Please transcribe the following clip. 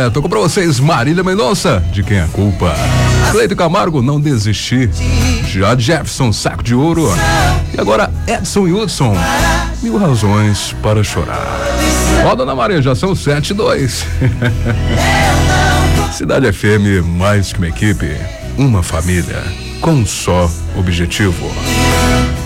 Tocou pra vocês Marília Mendonça, De Quem é a Culpa. Cleito Camargo, Não Desistir. Já Jefferson, Saco de Ouro. E agora Edson e Hudson, Mil Razões para Chorar. Ó, Dona Maria, já são 7:02. Cidade FM, mais que uma equipe, uma família, com um só objetivo.